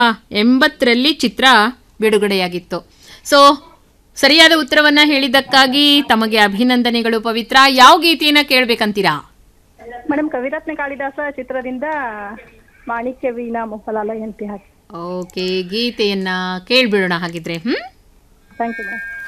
80ರಲ್ಲಿ ಚಿತ್ರ ಬಿಡುಗಡೆಯಾಗಿತ್ತು. So ಸರಿಯಾದ ಉತ್ತರವನ್ನ ಹೇಳಿದ್ದಕ್ಕಾಗಿ ತಮಗೆ ಅಭಿನಂದನೆಗಳು ಪವಿತ್ರ. ಯಾವ ಗೀತೆಯನ್ನ ಕೇಳ್ಬೇಕಂತೀರಾ? ಮೇಡಮ್, ಕವಿರತ್ನ ಕಾಳಿದಾಸ ಚಿತ್ರದಿಂದ ಮಾಣಿಕ್ಯ ವೀಣಾ ಮೊಹಲಾಲ ಎಂತಿ ಹಾಕಿ. ಓಕೆ, ಗೀತೆಯನ್ನ ಕೇಳ್ಬಿಡೋಣ ಹಾಗಿದ್ರೆ. Thank you madam.